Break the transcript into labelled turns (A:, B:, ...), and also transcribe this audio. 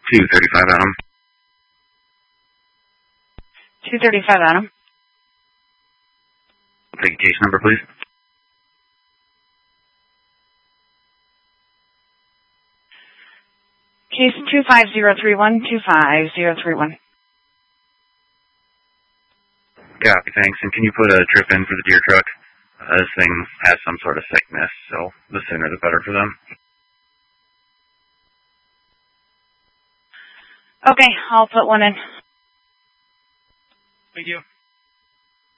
A: 235 Adam.
B: 235 Adam.
A: Take a case number, please.
B: Case 25031, 25031.
A: Copy, thanks. And can you put a trip in for the deer truck? This thing has some sort of sickness, so the sooner the better for them.
B: Okay, I'll put one in.
C: Thank you.